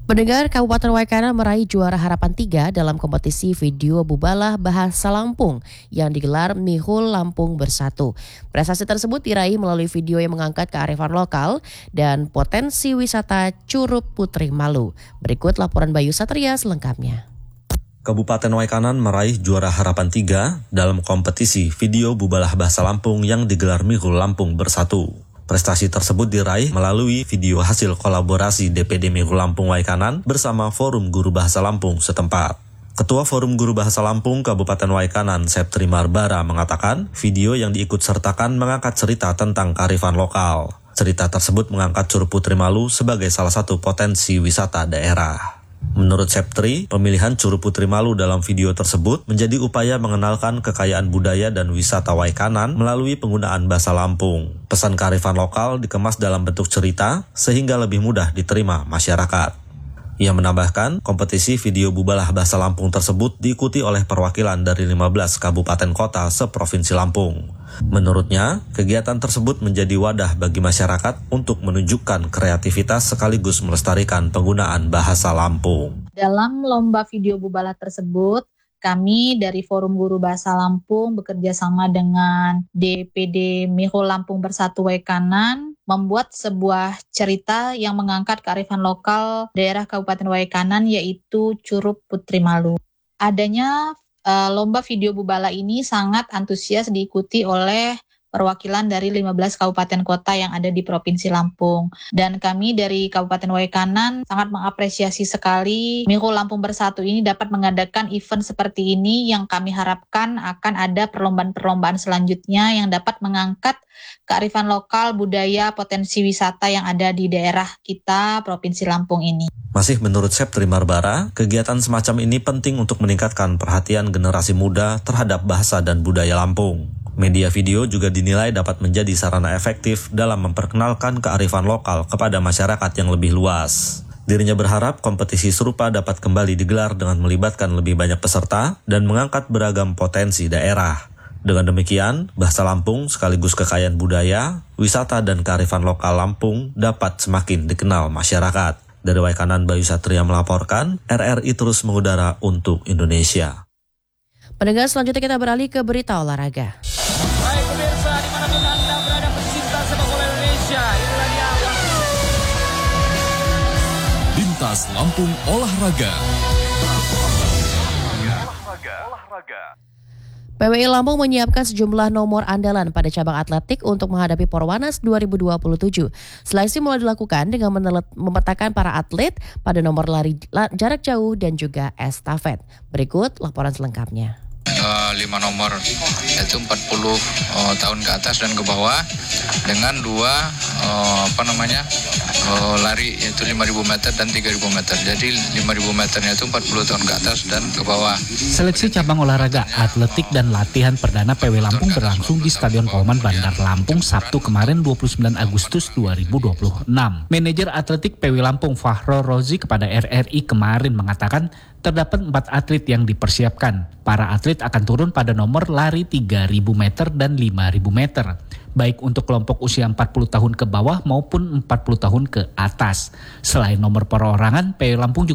Pendengar, Kabupaten Waikanan meraih juara harapan 3 dalam kompetisi video Bubalah Bahasa Lampung yang digelar Mihul Lampung Bersatu. Prestasi tersebut diraih melalui video yang mengangkat kearifan lokal dan potensi wisata Curug Putri Malu. Berikut laporan Bayu Satria selengkapnya. Kabupaten Waikanan meraih juara harapan 3 dalam kompetisi video Bubalah Bahasa Lampung yang digelar Mihul Lampung Bersatu. Prestasi tersebut diraih melalui video hasil kolaborasi DPD Mihul Lampung Waikanan bersama Forum Guru Bahasa Lampung setempat. Ketua Forum Guru Bahasa Lampung Kabupaten Waikanan, Septri Marbara, mengatakan video yang diikut sertakan mengangkat cerita tentang kearifan lokal. Cerita tersebut mengangkat Curug Putri Malu sebagai salah satu potensi wisata daerah. Menurut Septri, pemilihan Curug Putri Malu dalam video tersebut menjadi upaya mengenalkan kekayaan budaya dan wisata Waikanan melalui penggunaan bahasa Lampung. Pesan kearifan lokal dikemas dalam bentuk cerita sehingga lebih mudah diterima masyarakat. Ia menambahkan, kompetisi video Bubalah Bahasa Lampung tersebut diikuti oleh perwakilan dari 15 kabupaten kota seprovinsi Lampung. Menurutnya, kegiatan tersebut menjadi wadah bagi masyarakat untuk menunjukkan kreativitas sekaligus melestarikan penggunaan bahasa Lampung. Dalam lomba video Bubalah tersebut, kami dari Forum Guru Bahasa Lampung bekerja sama dengan DPD Mihul Lampung Bersatu Waikanan membuat sebuah cerita yang mengangkat kearifan lokal daerah Kabupaten Waikanan yaitu Curug Putri Malu. Adanya lomba video Bubalah ini sangat antusias diikuti oleh perwakilan dari 15 kabupaten kota yang ada di Provinsi Lampung. Dan kami dari Kabupaten Waikanan sangat mengapresiasi sekali Mihul Lampung Bersatu ini dapat mengadakan event seperti ini yang kami harapkan akan ada perlombaan-perlombaan selanjutnya yang dapat mengangkat kearifan lokal, budaya, potensi wisata yang ada di daerah kita, Provinsi Lampung ini. Masih menurut Septri Marbara, kegiatan semacam ini penting untuk meningkatkan perhatian generasi muda terhadap bahasa dan budaya Lampung. Media video juga dinilai dapat menjadi sarana efektif dalam memperkenalkan kearifan lokal kepada masyarakat yang lebih luas. Dirinya berharap kompetisi serupa dapat kembali digelar dengan melibatkan lebih banyak peserta dan mengangkat beragam potensi daerah. Dengan demikian, bahasa Lampung sekaligus kekayaan budaya, wisata dan kearifan lokal Lampung dapat semakin dikenal masyarakat. Dari Waikanan, Bayu Satria melaporkan, RRI terus mengudara untuk Indonesia. Pendengar, selanjutnya kita beralih ke berita olahraga. Baik pemirsa, dimanapun Anda berada pecinta sepak bola Indonesia, inilah dia Lintas Lampung Olahraga. PWI Lampung menyiapkan sejumlah nomor andalan pada cabang atletik untuk menghadapi Porwanas 2027. Seleksi mulai dilakukan dengan memetakan para atlet pada nomor lari jarak jauh dan juga estafet. Berikut laporan selengkapnya. 5 nomor yaitu 40 tahun ke atas dan ke bawah dengan 2 lari yaitu 5.000 meter dan 3.000 meter. Jadi 5.000 meternya itu 40 tahun ke atas dan ke bawah. Seleksi cabang olahraga atletik dan latihan perdana PW Lampung berlangsung di Stadion Kauman Bandar Lampung Sabtu kemarin 29 Agustus 2026. Manajer atletik PW Lampung Fahro Rozi kepada RRI kemarin mengatakan terdapat 4 atlet yang dipersiapkan. Para atlet akan turun pada nomor lari 3.000 meter dan 5.000 meter. Baik untuk kelompok usia 40 tahun ke bawah maupun 40 tahun ke atas. Selain nomor perorangan, PW Lampung juga